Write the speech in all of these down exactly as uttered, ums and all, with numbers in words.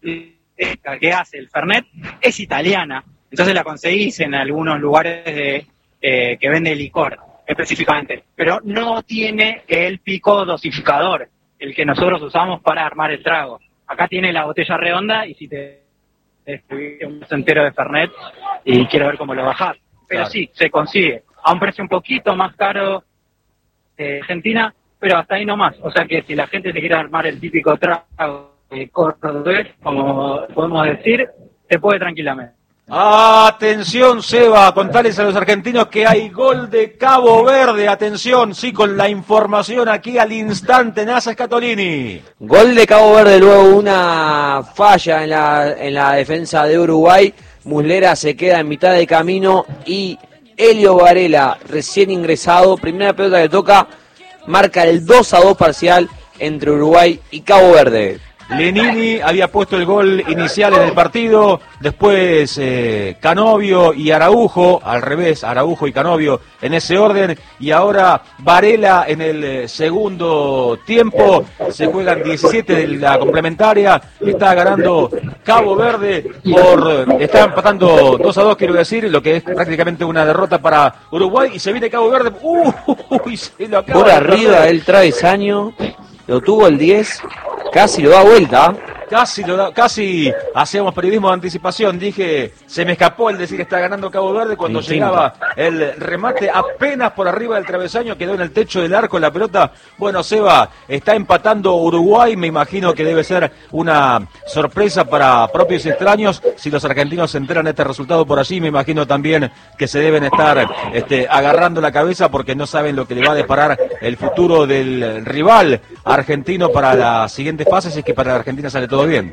que hace el Fernet es italiana, entonces la conseguís en algunos lugares de, eh, que vende licor específicamente, pero no tiene el pico dosificador, el que nosotros usamos para armar el trago. Acá tiene la botella redonda y si te escribís un vaso entero de Fernet y quiero ver cómo lo bajás. Pero claro, sí, se consigue a un precio un poquito más caro de Argentina, pero hasta ahí nomás. O sea que si la gente se quiere armar el típico trago de cordobés, como podemos decir, se puede tranquilamente. Atención, Seba, contales a los argentinos que hay gol de Cabo Verde. Atención, sí, con la información aquí al instante, Nasa Scatolini. Gol de Cabo Verde, luego una falla en la, en la defensa de Uruguay. Muslera se queda en mitad de camino y Elio Varela, recién ingresado, primera pelota que toca, marca el dos a dos parcial entre Uruguay y Cabo Verde. Lenini había puesto el gol inicial en el partido, después eh, Canovio y Araujo, al revés, Araujo y Canovio en ese orden, y ahora Varela en el eh, segundo tiempo. Se juegan diecisiete de la complementaria, está ganando Cabo Verde, por está empatando dos a dos, quiero decir, lo que es prácticamente una derrota para Uruguay, y se viene Cabo Verde, uh, uh, se lo acaba por arriba el travesaño, lo tuvo el diez, casi lo da vuelta. Casi, lo da, casi hacíamos periodismo de anticipación. Dije, se me escapó el decir que está ganando Cabo Verde cuando sí, llegaba el remate apenas por arriba del travesaño, quedó en el techo del arco la pelota. Bueno, Seba, está empatando Uruguay, me imagino que debe ser una sorpresa para propios y extraños. Si los argentinos se enteran de este resultado por allí, me imagino también que se deben estar este, agarrando la cabeza porque no saben lo que le va a deparar el futuro del rival argentino para la siguiente fase, si es que para la Argentina sale todo bien.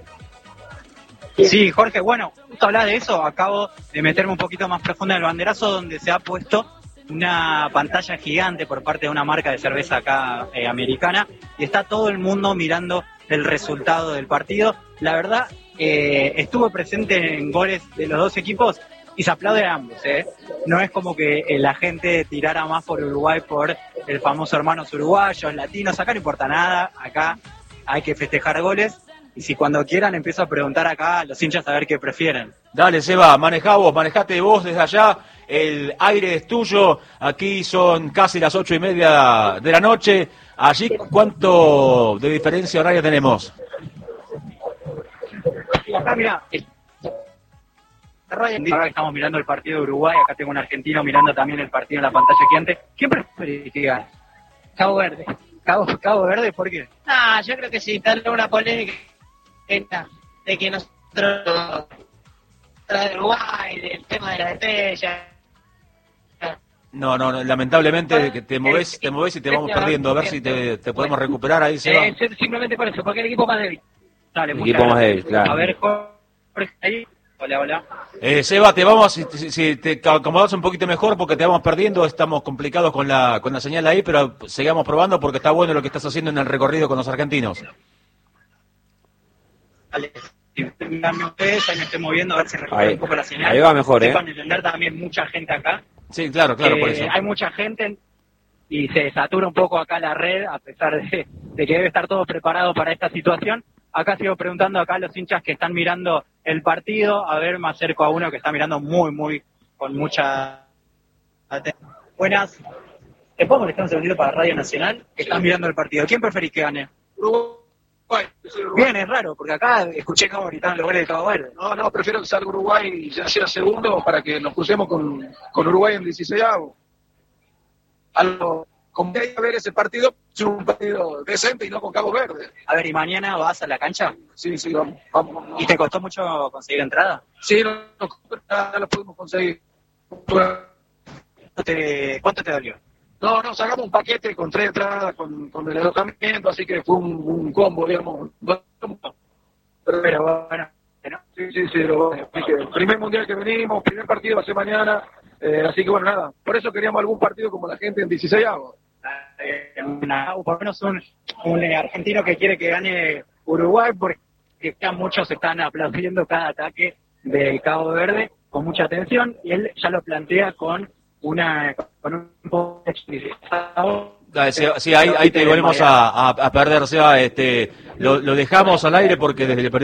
Sí, Jorge, bueno, justo hablar de eso, acabo de meterme un poquito más profundo en el banderazo, donde se ha puesto una pantalla gigante por parte de una marca de cerveza acá eh, americana, y está todo el mundo mirando el resultado del partido. La verdad, eh, estuve presente en goles de los dos equipos y se aplaude a ambos, ¿eh? No es como que eh, la gente tirara más por Uruguay por el famoso hermanos uruguayos, latinos, acá no importa nada, acá hay que festejar goles. Y si cuando quieran empiezo a preguntar acá a los hinchas a ver qué prefieren. Dale, Seba, manejá vos, manejate vos desde allá, el aire es tuyo, aquí son casi las ocho y media de la noche, allí ¿cuánto de diferencia horaria tenemos? Acá mira, ahora estamos mirando el partido de Uruguay, acá tengo un argentino mirando también el partido en la pantalla gigante. ¿Quién prefiere que gane? Cabo Verde. Cabo, Cabo Verde, ¿por qué? Ah, yo creo que sí, darle una polémica de que nosotros de Uruguay, del tema de la estrella. No, no, no, lamentablemente que te movés, te movés y te vamos perdiendo, a ver si te, te podemos recuperar ahí, Seba. Eh, simplemente por eso, porque el equipo más débil. Dale, el equipo más débil, claro. A ver, Jorge, ahí. Hola, hola. Eh, Seba, te vamos, si, si, si te acomodas un poquito mejor porque te vamos perdiendo, estamos complicados con la con la señal ahí, pero sigamos probando porque está bueno lo que estás haciendo en el recorrido con los argentinos. Dale, dame ustedes, ahí me estoy moviendo a ver si recupera un poco la señal. Ahí va mejor, ¿eh? Para entender también mucha gente acá. Sí, claro, claro, eh, por eso. Hay mucha gente y se satura un poco acá la red, a pesar de, de que debe estar todo preparado para esta situación. Acá sigo preguntando acá a los hinchas que están mirando el partido, a ver, me acerco a uno que está mirando muy, muy, con mucha atención. Buenas, ¿te puedo molestar un segundito para Radio Nacional? Que están mirando el partido. ¿Quién preferís que gane? Uruguay. Bien, es raro, porque acá escuché cómo gritaban los goles de Cabo Verde. No, no, prefiero que salga Uruguay y ya sea segundo para que nos crucemos con, con Uruguay en dieciséisavo. Algo, como que hay que ver ese partido, es un partido decente y no con Cabo Verde. A ver, ¿y mañana vas a la cancha? Sí, sí, vamos. vamos, vamos. ¿Y te costó mucho conseguir entrada? Sí, no, no, no la pudimos conseguir. ¿Cuánto te, cuánto te dolió? No, no, sacamos un paquete con tres entradas, con, con el alojamiento, así que fue un, un combo, digamos. Pero, pero bueno, ¿no? Sí, sí, sí, pero bueno, así que el primer mundial que venimos, primer partido va a ser mañana, eh, así que bueno, nada, por eso queríamos algún partido como la gente en dieciséisavo. Eh, una, por lo menos un, un eh, argentino que quiere que gane Uruguay, porque ya muchos están aplaudiendo cada ataque de Cabo Verde con mucha atención, y él ya lo plantea con una con un poco de sí, sí, ahí, ahí te volvemos a, a, a perder, o sea, este, lo, lo dejamos al aire porque desde el